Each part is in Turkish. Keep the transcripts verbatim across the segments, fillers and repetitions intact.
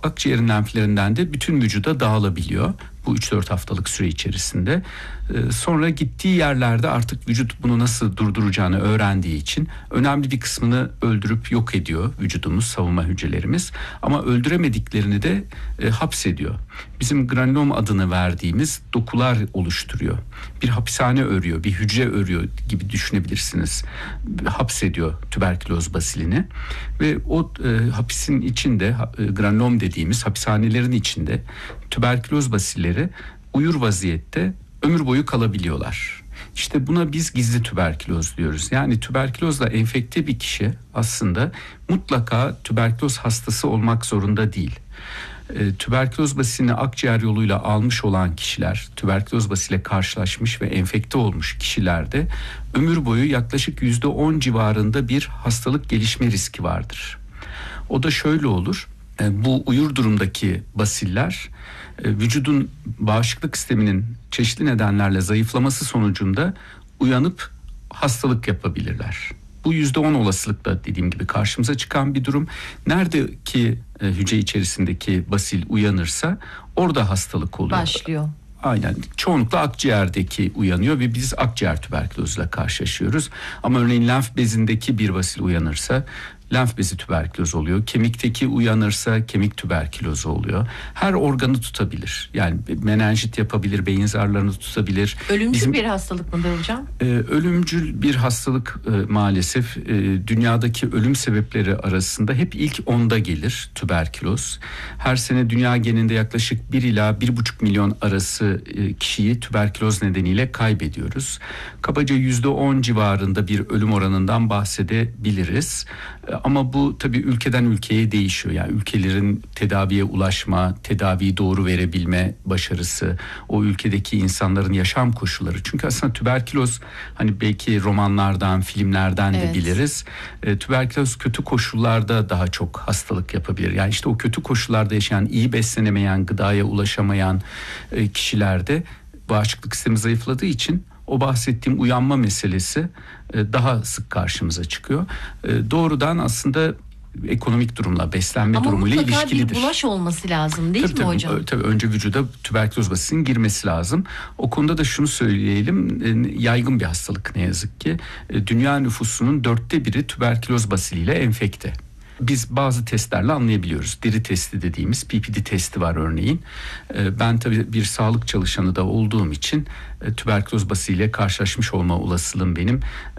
akciğerin lenflerinden de bütün vücuda dağılabiliyor. Bu üç dört haftalık süre içerisinde. Ee, sonra gittiği yerlerde artık vücut bunu nasıl durduracağını öğrendiği için önemli bir kısmını öldürüp yok ediyor vücudumuz, savunma hücrelerimiz. Ama öldüremediklerini de e, hapsediyor. Bizim granülom adını verdiğimiz dokular oluşturuyor. Bir hapishane örüyor, bir hücre örüyor gibi düşünebilirsiniz. Hapsediyor tüberküloz basilini ve o e, hapisin içinde e, granülom dediğimiz hapishanelerin içinde tüberküloz basilleri uyur vaziyette ömür boyu kalabiliyorlar. İşte buna biz gizli tüberküloz diyoruz. Yani tüberkülozla enfekte bir kişi aslında mutlaka tüberküloz hastası olmak zorunda değil. E, tüberküloz basilini akciğer yoluyla almış olan kişiler, tüberküloz basile karşılaşmış ve enfekte olmuş kişilerde ömür boyu yaklaşık yüzde on civarında bir hastalık gelişme riski vardır. O da şöyle olur. E, bu uyur durumdaki basiller e, vücudun bağışıklık sisteminin çeşitli nedenlerle zayıflaması sonucunda uyanıp hastalık yapabilirler. Bu yüzde on olasılıkla dediğim gibi karşımıza çıkan bir durum. Nerede ki e, hücre içerisindeki basil uyanırsa orada hastalık oluyor. Başlıyor. Aynen. Çoğunlukla akciğerdeki uyanıyor ve biz akciğer tüberkülozuyla karşılaşıyoruz. Ama örneğin lenf bezindeki bir basil uyanırsa lenf bezi tüberkülozu oluyor. Kemikteki uyanırsa kemik tüberkülozu oluyor. Her organı tutabilir. Yani menenjit yapabilir, beyin zarlarını tutabilir. Ölümcül Bizim, bir hastalık mıdır hocam? E, ölümcül bir hastalık e, maalesef e, dünyadaki ölüm sebepleri arasında hep ilk onda gelir tüberküloz. Her sene dünya genelinde yaklaşık bir ila bir buçuk milyon arası e, kişiyi tüberküloz nedeniyle kaybediyoruz. Kabaca yüzde on civarında bir ölüm oranından bahsedebiliriz. E, Ama bu tabii ülkeden ülkeye değişiyor. Yani ülkelerin tedaviye ulaşma, tedaviyi doğru verebilme başarısı, o ülkedeki insanların yaşam koşulları. Çünkü aslında tüberküloz hani belki romanlardan, filmlerden de evet. biliriz. E, tüberküloz kötü koşullarda daha çok hastalık yapabilir. Yani işte o kötü koşullarda yaşayan, iyi beslenemeyen, gıdaya ulaşamayan e, kişilerde bağışıklık sistemi zayıfladığı için o bahsettiğim uyanma meselesi daha sık karşımıza çıkıyor. Doğrudan aslında ekonomik durumla, beslenme Ama durumuyla ilişkilidir. Ama mutlaka bir bulaş olması lazım değil tabii, mi tabii, hocam? Tabii önce vücuda tüberküloz basilinin girmesi lazım. O konuda da şunu söyleyelim, yaygın bir hastalık ne yazık ki. Dünya nüfusunun dörtte biri tüberküloz basiliyle enfekte. Biz bazı testlerle anlayabiliyoruz. Deri testi dediğimiz P P D testi var örneğin. Ben tabii bir sağlık çalışanı da olduğum için tüberküloz basiliyle karşılaşmış olma olasılığım benim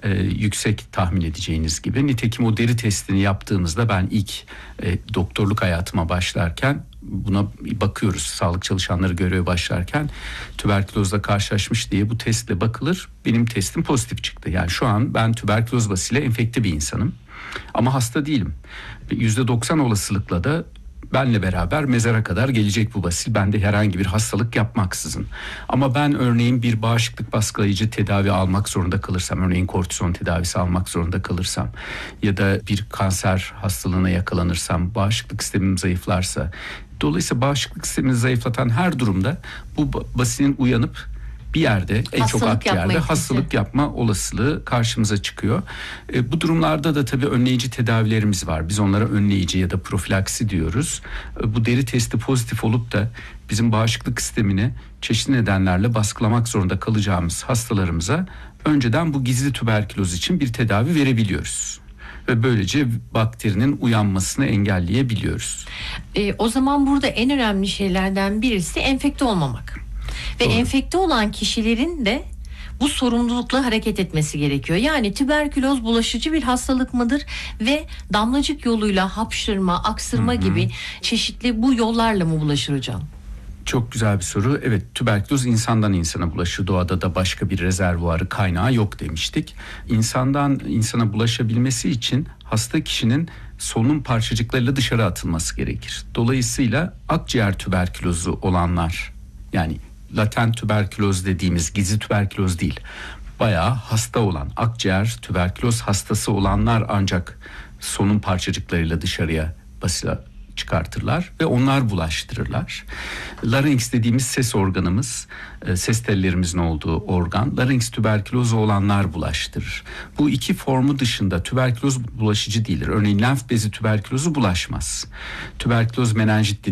yüksek tahmin edeceğiniz gibi. Nitekim o deri testini yaptığımızda ben ilk doktorluk hayatıma başlarken buna bakıyoruz. Sağlık çalışanları göreve başlarken tüberkülozla karşılaşmış diye bu testle bakılır. Benim testim pozitif çıktı. Yani şu an ben tüberküloz basiliyle enfekte bir insanım. Ama hasta değilim. yüzde doksan olasılıkla da benle beraber mezara kadar gelecek bu basil. Bende herhangi bir hastalık yapmaksızın. Ama ben örneğin bir bağışıklık baskılayıcı tedavi almak zorunda kalırsam, örneğin kortizon tedavisi almak zorunda kalırsam ya da bir kanser hastalığına yakalanırsam, bağışıklık sistemim zayıflarsa, dolayısıyla bağışıklık sistemini zayıflatan her durumda bu basilin uyanıp bir yerde, en hastalık çok akciğerde yapma hastalık yapma olasılığı karşımıza çıkıyor. E, bu durumlarda da tabii önleyici tedavilerimiz var. Biz onlara önleyici ya da profilaksi diyoruz. E, bu deri testi pozitif olup da bizim bağışıklık sistemini çeşitli nedenlerle baskılamak zorunda kalacağımız hastalarımıza önceden bu gizli tüberküloz için bir tedavi verebiliyoruz. Ve böylece bakterinin uyanmasını engelleyebiliyoruz. E, o zaman burada en önemli şeylerden birisi enfekte olmamak. Ve Doğru. enfekte olan kişilerin de bu sorumlulukla hareket etmesi gerekiyor. Yani tüberküloz bulaşıcı bir hastalık mıdır ve damlacık yoluyla hapşırma, aksırma Hı hı. gibi çeşitli bu yollarla mı bulaşır hocam? Çok güzel bir soru. Evet, tüberküloz insandan insana bulaşır. Doğada da başka bir rezervuarı, kaynağı yok demiştik. İnsandan insana bulaşabilmesi için hasta kişinin solunum parçacıklarıyla dışarı atılması gerekir. Dolayısıyla akciğer tüberkülozu olanlar, yani latent tüberküloz dediğimiz gizli tüberküloz değil, bayağı hasta olan, akciğer tüberküloz hastası olanlar ancak solunum parçacıklarıyla dışarıya basil çıkartırlar ve onlar bulaştırırlar. Larynx dediğimiz ses organımız, ses tellerimizin olduğu organ, larynx tüberkülozu olanlar bulaştırır. Bu iki formu dışında tüberküloz bulaşıcı değildir. Örneğin lenf bezi tüberkülozu bulaşmaz. Tüberküloz menenjit